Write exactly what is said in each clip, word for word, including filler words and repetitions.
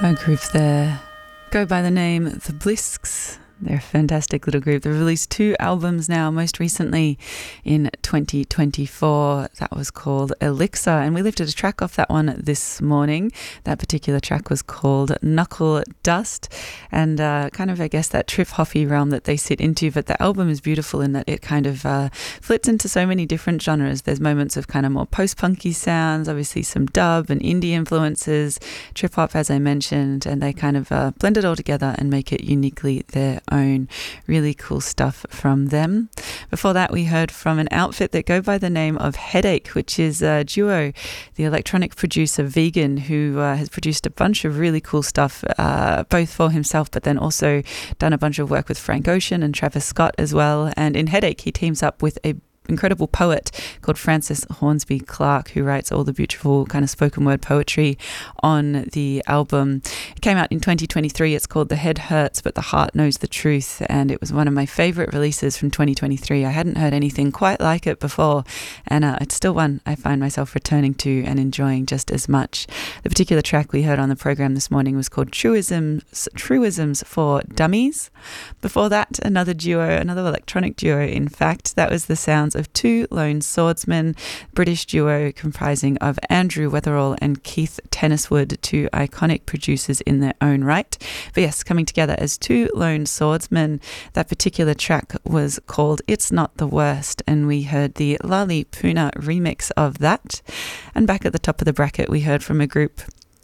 A group there go by the name The Blisks. They're a fantastic little group. They've released two albums now, most recently in twenty twenty-four. That was called Elixir, and we lifted a track off that one this morning. That particular track was called Knuckle Dust, and uh, kind of, I guess, that trip-hoppy realm that they sit into. But the album is beautiful in that it kind of uh, flits into so many different genres. There's moments of kind of more post-punky sounds, obviously some dub and indie influences, trip-hop, as I mentioned, and they kind of uh, blend it all together and make it uniquely their own. Really cool stuff from them. Before that, we heard from an outfit that go by the name of Headache, which is a duo, the electronic producer Vegan, who uh, has produced a bunch of really cool stuff, uh, both for himself, but then also done a bunch of work with Frank Ocean and Travis Scott as well. And in Headache, he teams up with a incredible poet called Francis Hornsby Clark, who writes all the beautiful kind of spoken word poetry on the album. It came out in twenty twenty-three. It's called The Head Hurts But the Heart Knows the Truth, and it was one of my favourite releases from twenty twenty-three. I hadn't heard anything quite like it before, and uh, it's still one I find myself returning to and enjoying just as much. The particular track we heard on the program this morning was called Truisms, Truisms for Dummies. Before that, another duo, another electronic duo, in fact. That was the sounds of Two Lone Swordsmen, British duo comprising of Andrew Weatherall and Keith Tenniswood, two iconic producers in their own right. But yes, coming together as Two Lone Swordsmen. That particular track was called It's Not the Worst, and we heard the Lali Puna remix of that. And back at the top of the bracket, we heard from a group,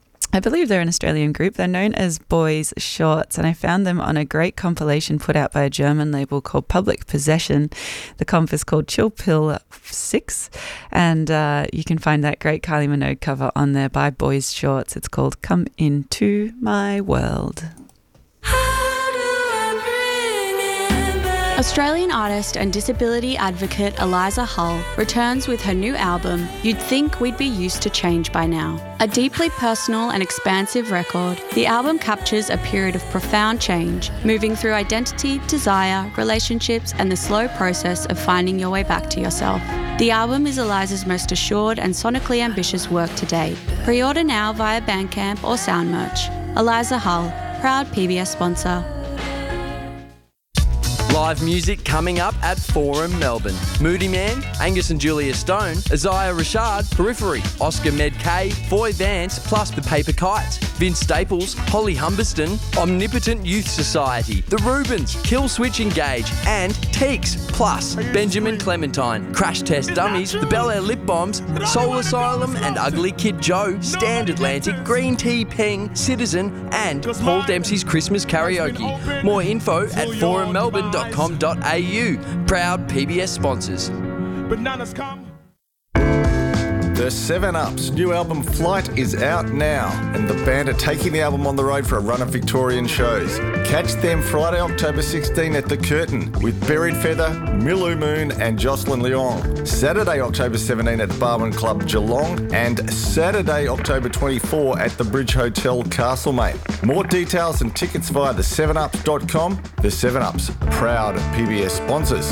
I believe they're an Australian group. They're known as Boys Shorts, and I found them on a great compilation put out by a German label called Public Possession. The comp is called Chill Pill six, and uh, you can find that great Kylie Minogue cover on there by Boys Shorts. It's called Come Into My World. Australian artist and disability advocate Eliza Hull returns with her new album, You'd Think We'd Be Used to Change by Now. A deeply personal and expansive record, the album captures a period of profound change, moving through identity, desire, relationships, and the slow process of finding your way back to yourself. The album is Eliza's most assured and sonically ambitious work to date. Pre-order now via Bandcamp or Soundmerch. Eliza Hull, proud P B S sponsor. Live music coming up at Forum Melbourne. Moody Man, Angus and Julia Stone, Isaiah Rashad, Periphery, Oscar Medkay, Foy Vance, plus The Paper Kites, Vince Staples, Holly Humberston, Omnipotent Youth Society, The Rubens, Killswitch Engage, and Teeks, plus Benjamin Clementine, Crash Test Dummies, The Bel Air Lip Bombs, Soul Asylum and Ugly Kid Joe, Stand Atlantic, Green Tea Peng, Citizen, and Paul Dempsey's Christmas Karaoke. More info at forum melbourne dot com dot a u. Proud P B S sponsors. Bananas come. The seven up's new album Flight is out now, and the band are taking the album on the road for a run of Victorian shows. Catch them Friday, October sixteenth at The Curtain with Buried Feather, Milou Moon and Jocelyn Leong. Saturday, October seventeenth at Barwon Club Geelong, and Saturday, October twenty-fourth at the Bridge Hotel Castlemaine. More details and tickets via the seven ups dot com. The seven ups, proud P B S sponsors.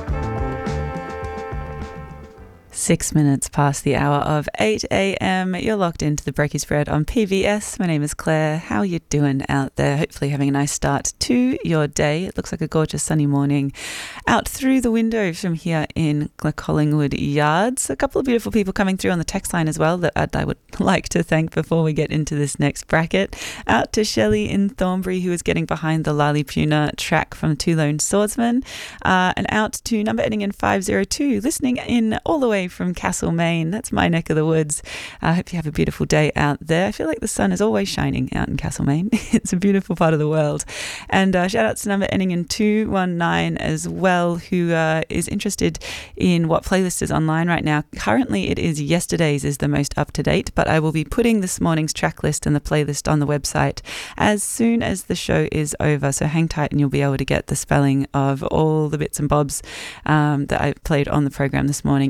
Six minutes past the hour of eight a.m. You're locked into the Breaky Spread on P B S. My name is Claire. How are you doing out there? Hopefully having a nice start to your day. It looks like a gorgeous sunny morning out through the window from here in the Collingwood Yards. A couple of beautiful people coming through on the text line as well that I'd, I would like to thank before we get into this next bracket. Out to Shelley in Thornbury, who is getting behind the Lali Puna track from Two Lone Swordsmen. Uh, and out to number ending in five oh two, listening in all the way from Castlemaine. That's my neck of the woods. I uh, hope you have a beautiful day out there. I feel like the sun is always shining out in Castlemaine. It's a beautiful part of the world. And uh, shout out to number ending in two one nine as well, who uh, is interested in what playlist is online right now. Currently it is Yesterday's is the most up to date, but I will be putting this morning's track list and the playlist on the website as soon as the show is over. So hang tight and you'll be able to get the spelling of all the bits and bobs um, that I played on the program this morning. And of course you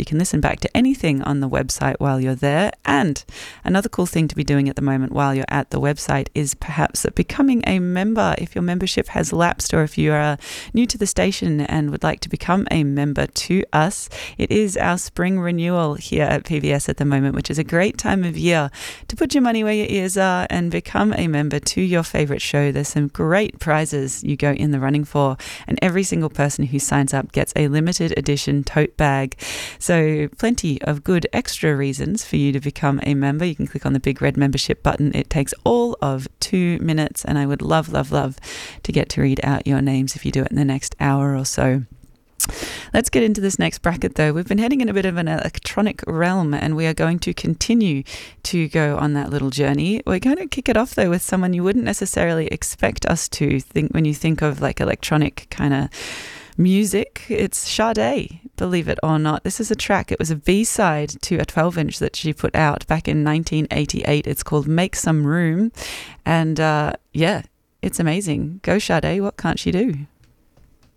you can listen back to anything on the website while you're there. And another cool thing to be doing at the moment while you're at the website is perhaps becoming a member. If your membership has lapsed, or if you are new to the station and would like to become a member to us, it is our spring renewal here at P B S at the moment, which is a great time of year to put your money where your ears are and become a member to your favourite show. There's some great prizes you go in the running for, and every single person who signs up gets a limited edition tote bag. So plenty of good extra reasons for you to become a member. You can click on the big red membership button. It takes all of two minutes, and I would love, love, love to get to read out your names if you do it in the next hour or so. Let's get into this next bracket, though. We've been heading in a bit of an electronic realm, and we are going to continue to go on that little journey. We're going to kick it off, though, with someone you wouldn't necessarily expect us to think when you think of like electronic kind of music. It's Sade, believe it or not. This is a track. It was a B-side to a twelve inch that she put out back in nineteen eighty-eight. It's called Make Some Room. And uh, yeah, it's amazing. Go Sade, what can't she do?